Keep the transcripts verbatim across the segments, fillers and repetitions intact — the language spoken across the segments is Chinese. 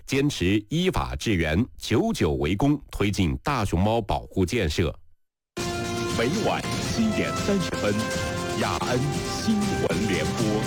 坚持依法治园，久久为功，推进大熊猫保护建设。 每晚七点三十分，雅安新闻联播。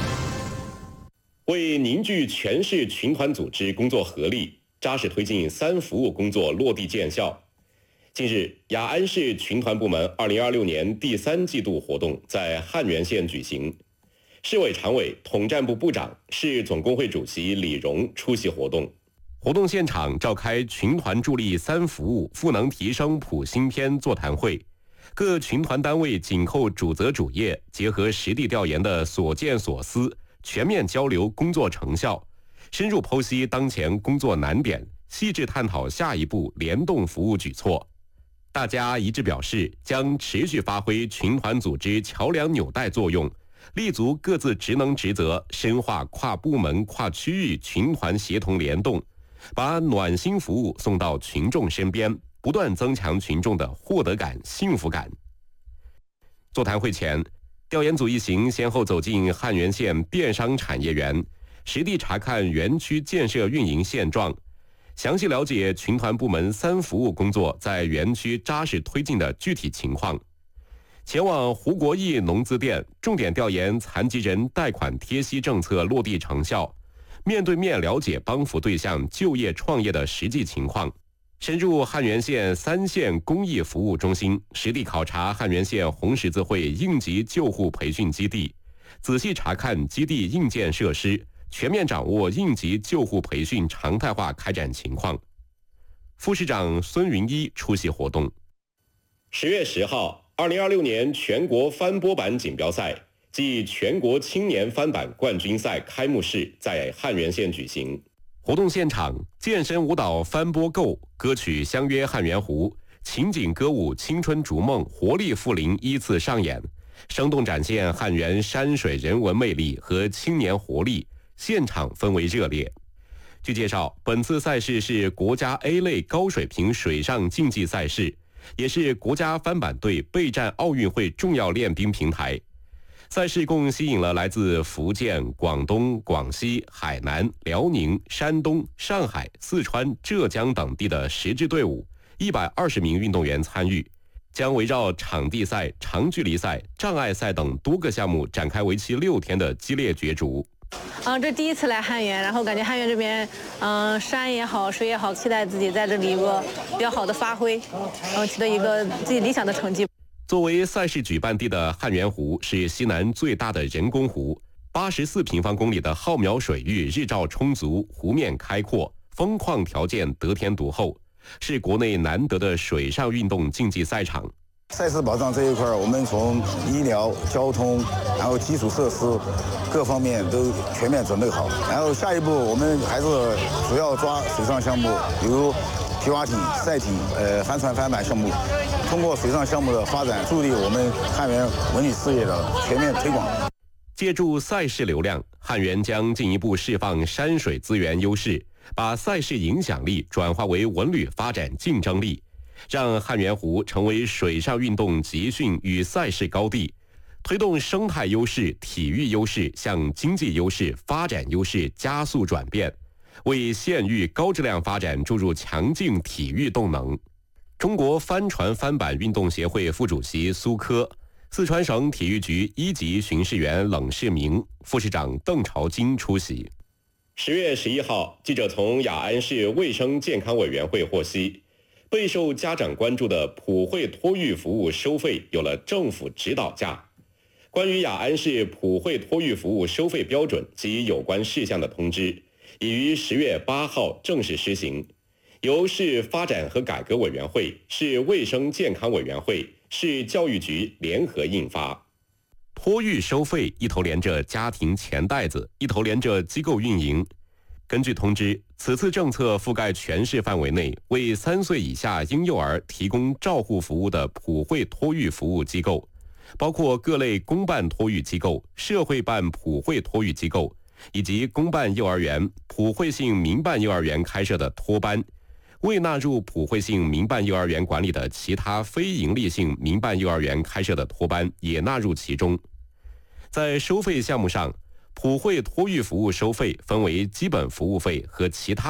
为凝聚全市群团组织工作合力，扎实推进三服务工作落地见效。近日，雅安市群团部门二零二六年第三季度活动在汉源县举行，市委常委、统战部部长、市总工会主席李荣出席活动。活动现场召开群团助力三服务赋能提升普新篇座谈会，各群团单位紧扣主责主业，结合实地调研的所见所思，全面交流工作成效，深入剖析当前工作难点，细致探讨下一步联动服务举措。大家一致表示，将持续发挥群团组织桥梁纽带作用，立足各自职能职责，深化跨部门、跨区域群团协同联动，把暖心服务送到群众身边，不断增强群众的获得感、幸福感。座谈会前，调研组一行先后走进汉源县电商产业园，实地查看园区建设运营现状，详细了解群团部门三服务工作在园区扎实推进的具体情况。前往胡国义农资店，重点调研残疾人贷款贴息政策落地成效，面对面了解帮扶对象就业创业的实际情况。深入汉源县三县公益服务中心，实地考察汉源县红十字会应急救护培训基地，仔细查看基地硬件设施，全面掌握应急救护培训常态化开展情况。副市长孙云一出席活动。十月十号，二零二六年全国翻波板锦标赛暨全国青年翻板冠军赛开幕式在汉源县举行。活动现场，健身舞蹈翻波够，歌曲相约汉源湖，情景歌舞青春逐梦，活力复临依次上演，生动展现汉源山水人文魅力和青年活力，现场氛围热烈。据介绍，本次赛事是国家 A 类高水平水上竞技赛事，也是国家翻板队备战奥运会重要练兵平台。赛事共吸引了来自福建、广东、广西、海南、辽宁、山东、上海、四川、浙江等地的十支队伍，一百二十名运动员参与，将围绕场地赛、长距离赛、障碍赛等多个项目展开为期六天的激烈角逐。 嗯，这第一次来汉源，然后感觉汉源这边，嗯，山也好，水也好，期待自己在这里一个比较好的发挥，嗯，取得一个自己理想的成绩。 作为赛事举办地的汉源湖是西南最大的人工湖，八十四平方公里的浩渺水域，日照充足，湖面开阔，风况条件得天独厚，是国内难得的水上运动竞技赛场。 赛事保障这一块，我们从医疗、交通，然后基础设施各方面都全面准备好。然后下一步我们还是主要抓水上项目，比如皮划艇、赛艇、呃帆船、帆板项目。通过水上项目的发展，助力我们汉源文旅事业的全面推广。 借助赛事流量，汉源将进一步释放山水资源优势，把赛事影响力转化为文旅发展竞争力，让汉源湖成为水上运动集训与赛事高地，推动生态优势、体育优势向经济优势、发展优势加速转变，为县域高质量发展注入强劲体育动能。中国帆船帆板运动协会副主席苏科，四川省体育局一级巡视员冷世明，副市长邓朝金出席。十月十一号，记者从雅安市卫生健康委员会获悉，备受家长关注的普惠托育服务收费有了政府指导价。关于雅安市普惠托育服务收费标准及有关事项的通知，已于十月八号正式施行。由市发展和改革委员会、市卫生健康委员会、市教育局联合印发。托育收费一头连着家庭钱袋子，一头连着机构运营。根据通知，此次政策覆盖全市范围内为三岁以下婴幼儿提供照护服务的普惠托育服务机构，包括各类公办托育机构、社会办普惠托育机构，以及公办幼儿园、普惠性民办幼儿园开设的托班。未纳入普惠性民办幼儿园管理的其他非营利性民办幼儿园开设的托班也纳入其中。在收费项目上，普惠托育服务收费分为基本服务费和其他